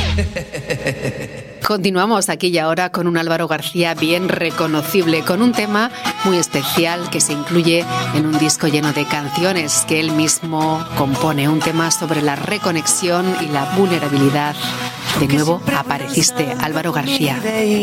Continuamos aquí y ahora con un Álvaro García bien reconocible, con un tema muy especial que se incluye en un disco lleno de canciones que él mismo compone, un tema sobre la reconexión y la vulnerabilidad. De nuevo apareciste, Álvaro García.